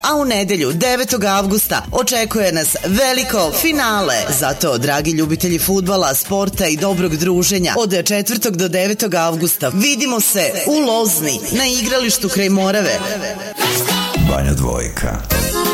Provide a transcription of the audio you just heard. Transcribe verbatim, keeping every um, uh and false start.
A u nedelju, devetog avgusta, očekuje nas veliko finale. Zato, dragi ljubitelji fudbala, sporta i dobrog druženja, od četvrtog do devetog avgusta vidimo se u Lozni, na igralištu kraj Morave. Banja Dvojka.